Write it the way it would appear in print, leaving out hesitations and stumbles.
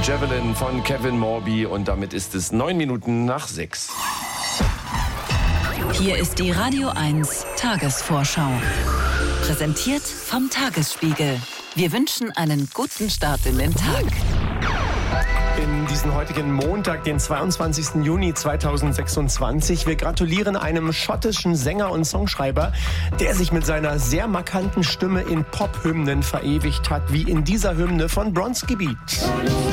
Javelin von Kevin Morby und damit ist es 9 Minuten nach 6. Hier ist die Radio 1 Tagesvorschau. Präsentiert vom Tagesspiegel. Wir wünschen einen guten Start in den Tag. In diesen heutigen Montag, den 22. Juni 2026. Wir gratulieren einem schottischen Sänger und Songschreiber, der sich mit seiner sehr markanten Stimme in Pop-Hymnen verewigt hat, wie in dieser Hymne von Bronski Beat.